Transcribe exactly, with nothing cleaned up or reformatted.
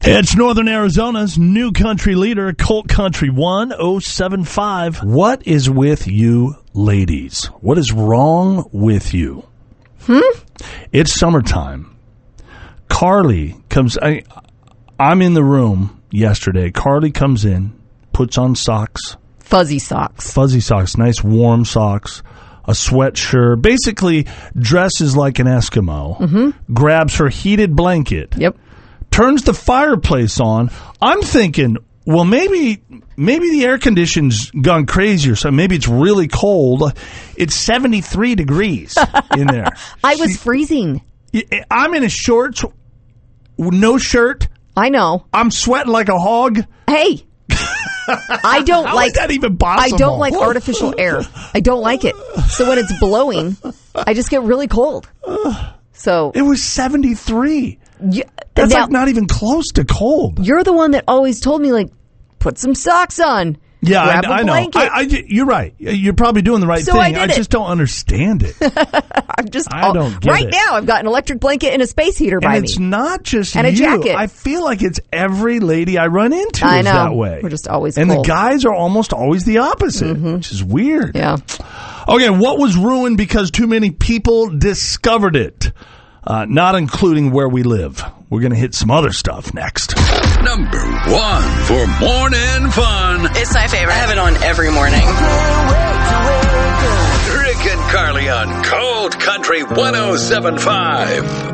It's Northern Arizona's new country leader, Colt Country one oh seven five. What is with you ladies? What is wrong with you? Hmm? It's summertime. Carly comes... I, I'm in the room yesterday. Carly comes in, puts on socks. Fuzzy socks. Fuzzy socks. Nice warm socks. A sweatshirt. Basically dresses like an Eskimo. Mm-hmm. Grabs her heated blanket. Yep. Turns the fireplace on. I'm thinking, well, maybe maybe the air conditioning's gone crazy or something. Maybe it's really cold. It's seventy-three degrees in there. I was she, freezing. I'm in a shorts, no shirt. I know. I'm sweating like a hog. Hey. I don't How like is that even possible? I don't like artificial air. I don't like it. So when it's blowing, I just get really cold. So it was seventy-three. Yeah, That's now, like not even close to cold. You're the one that always told me, like, put some socks on. Yeah, grab I, a I know. I, I, you're right. You're probably doing the right so thing. I, did I it. just don't understand it. I'm just I don't get right it. now. I've got an electric blanket and a space heater and by it's me, not just and you. a jacket. I feel like it's every lady I run into I is know. that way. We're just always and cold. the guys are almost always the opposite, mm-hmm. which is weird. Yeah. Okay, what was ruined because too many people discovered it? Uh, not including where we live. We're going to hit some other stuff next. Number one for morning fun. It's my favorite. I have it on every morning. Rick and Carly on Cold Country one oh seven point five.